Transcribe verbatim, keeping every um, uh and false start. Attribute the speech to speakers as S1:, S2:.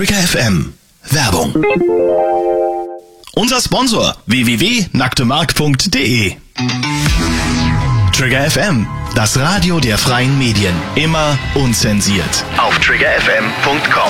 S1: Trigger F M. Werbung. Unser Sponsor w w w punkt nacktemark punkt de. Trigger F M, das Radio der freien Medien. Immer unzensiert. Auf trigger f m punkt com.